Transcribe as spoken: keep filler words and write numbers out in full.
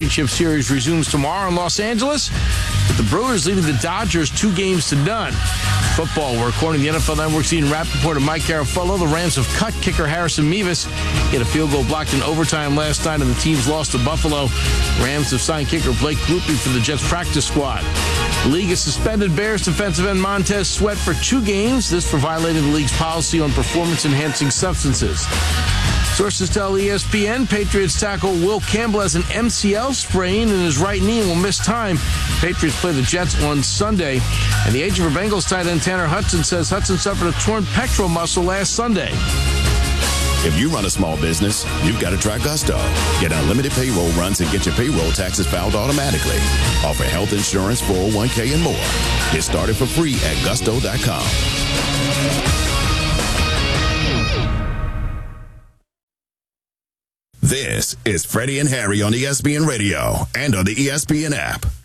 Championship Series resumes tomorrow in Los Angeles, with the Brewers leading the Dodgers two games to none. Football, where according to the N F L Network's Ian Rappaport and Mike Garafolo, the Rams have cut kicker Harrison Mevis. He had a field goal blocked in overtime last night, and the team's lost to Buffalo. Rams have signed kicker Blake Grupe for the Jets practice squad. The league has suspended Bears defensive end Montez Sweat for two games. This for violating the league's policy on performance-enhancing substances. Sources tell E S P N Patriots tackle Will Campbell has an M C L sprain in his right knee and will miss time. Patriots play the Jets on Sunday. And the agent for Bengals tight end Tanner Hudson says Hudson suffered a torn pectoral muscle last Sunday. If you run a small business, you've got to try Gusto. Get unlimited payroll runs and get your payroll taxes filed automatically. Offer health insurance, four oh one k, and more. Get started for free at gusto dot com. This is Freddie and Harry on E S P N Radio and on the E S P N app.